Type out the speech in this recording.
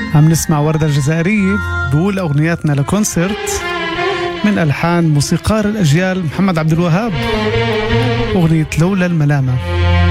عم نسمع وردة الجزائرية بقول أغنياتنا لكونسرت من ألحان موسيقار الأجيال محمد عبد الوهاب، أغنية لولا الملامة.